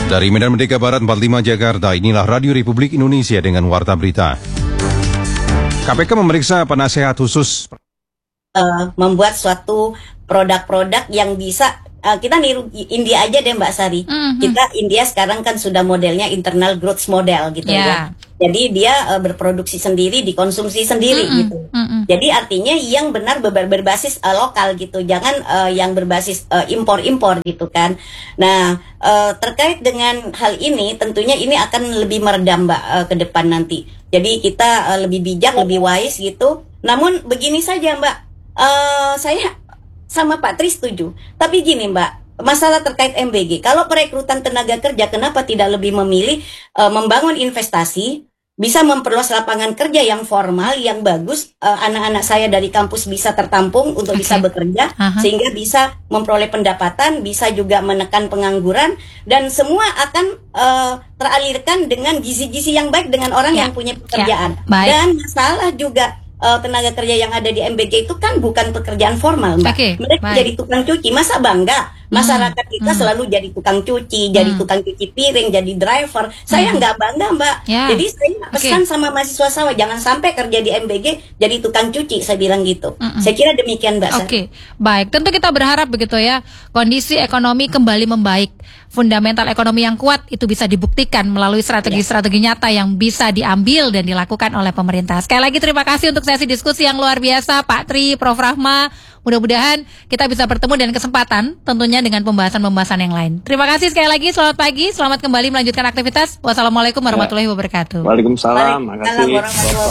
Dari Medan Merdeka Barat 45 Jakarta, inilah Radio Republik Indonesia dengan Warta Berita. KPK memeriksa penasehat khusus membuat suatu produk-produk yang bisa kita niru India aja deh Mbak Sari. Kita India sekarang kan sudah modelnya internal growth model gitu ya. Jadi dia berproduksi sendiri, dikonsumsi sendiri gitu. Jadi artinya yang benar berbasis lokal gitu, jangan yang berbasis impor-impor gitu kan. Nah terkait dengan hal ini, tentunya ini akan lebih meredam Mbak ke depan nanti. Jadi kita lebih bijak, lebih wise gitu. Namun begini saja Mbak, saya sama Pak Tri setuju. Tapi gini Mbak, masalah terkait MBG, kalau perekrutan tenaga kerja, kenapa tidak lebih memilih membangun investasi, bisa memperluas lapangan kerja yang formal, yang bagus, anak-anak saya dari kampus bisa tertampung untuk bisa bekerja, sehingga bisa memperoleh pendapatan, bisa juga menekan pengangguran, dan semua akan teralirkan dengan gizi-gizi yang baik dengan orang yang punya pekerjaan. Dan masalah juga tenaga kerja yang ada di MBG itu kan bukan pekerjaan formal Mbak. Mereka jadi tukang cuci, masa bangga masyarakat kita selalu jadi tukang cuci, jadi tukang cuci piring, jadi driver. Saya nggak bangga Mbak. Jadi saya pesan sama mahasiswa saya, jangan sampai kerja di MBG jadi tukang cuci, saya bilang gitu. Saya kira demikian Mbak. Baik, tentu kita berharap begitu ya, kondisi ekonomi kembali membaik, fundamental ekonomi yang kuat itu bisa dibuktikan melalui strategi-strategi nyata yang bisa diambil dan dilakukan oleh pemerintah. Sekali lagi terima kasih untuk sesi diskusi yang luar biasa Pak Tri, Prof Rahma. Mudah-mudahan kita bisa bertemu dan kesempatan tentunya dengan pembahasan-pembahasan yang lain. Terima kasih sekali lagi, selamat pagi, selamat kembali melanjutkan aktivitas. Wassalamualaikum warahmatullahi wabarakatuh. Waalaikumsalam. Makasih.